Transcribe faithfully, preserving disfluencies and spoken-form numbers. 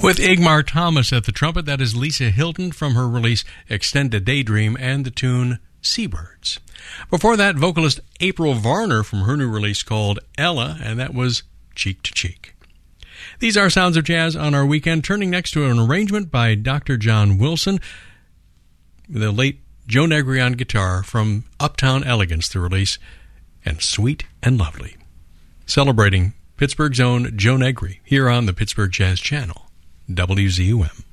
With Igmar Thomas at the trumpet, that is Lisa Hilton from her release Extended Daydream and the tune Seabirds. Before that, vocalist April Varner from her new release called Ella, and that was Cheek to Cheek. These are Sounds of Jazz on our weekend, turning next to an arrangement by Doctor John Wilson, the late Joe Negri on guitar from Uptown Elegance, the release, and Sweet and Lovely. Celebrating Pittsburgh's own Joe Negri here on the Pittsburgh Jazz Channel, W Z U M.